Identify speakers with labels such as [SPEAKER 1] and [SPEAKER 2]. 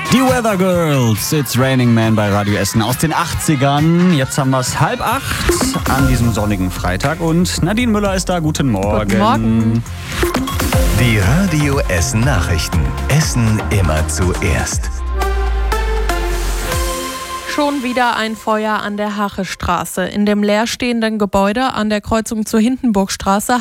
[SPEAKER 1] Die Weather Girls, It's Raining Man bei Radio Essen aus den 80ern. Jetzt haben wir es 7:30 an diesem sonnigen Freitag und Nadine Müller ist da. Guten Morgen.
[SPEAKER 2] Guten Morgen.
[SPEAKER 3] Die Radio Essen Nachrichten. Essen immer zuerst.
[SPEAKER 2] Schon wieder ein Feuer an der Hachestraße. In dem leerstehenden Gebäude an der Kreuzung zur Hindenburgstraße